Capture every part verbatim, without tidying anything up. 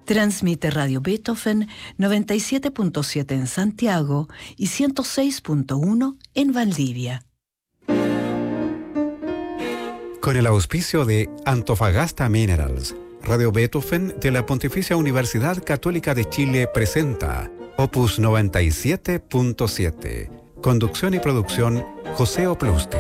Transmite Radio Beethoven noventa y siete punto siete en Santiago y ciento seis punto uno en Valdivia. Con el auspicio de Antofagasta Minerals, Radio Beethoven de la Pontificia Universidad Católica de Chile presenta Opus noventa y siete punto siete. Conducción y producción José Oplustin.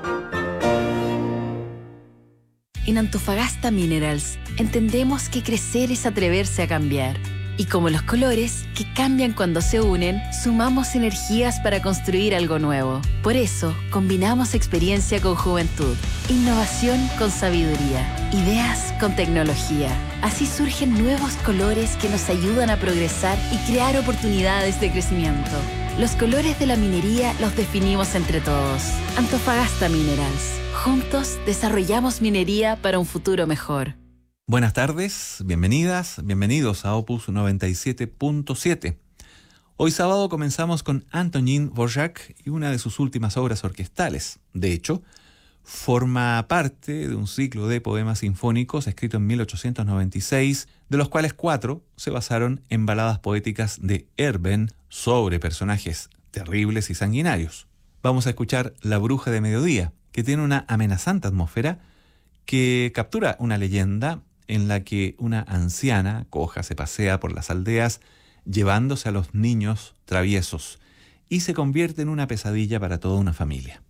En Antofagasta Minerals entendemos que crecer es atreverse a cambiar. Y como los colores, que cambian cuando se unen, sumamos energías para construir algo nuevo. Por eso, combinamos experiencia con juventud, innovación con sabiduría, ideas con tecnología. Así surgen nuevos colores que nos ayudan a progresar y crear oportunidades de crecimiento. Los colores de la minería los definimos entre todos. Antofagasta Minerals. Juntos desarrollamos minería para un futuro mejor. Buenas tardes, bienvenidas, bienvenidos a Opus noventa y siete punto siete. Hoy sábado comenzamos con Antonín Dvořák y una de sus últimas obras orquestales. De hecho, forma parte de un ciclo de poemas sinfónicos escrito en mil ochocientos noventa y seis, de los cuales cuatro se basaron en baladas poéticas de Erben sobre personajes terribles y sanguinarios. Vamos a escuchar La Bruja de Mediodía, que tiene una amenazante atmósfera que captura una leyenda en la que una anciana coja se pasea por las aldeas llevándose a los niños traviesos y se convierte en una pesadilla para toda una familia.